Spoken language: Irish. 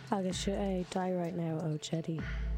agus se é die right now ó Jetty.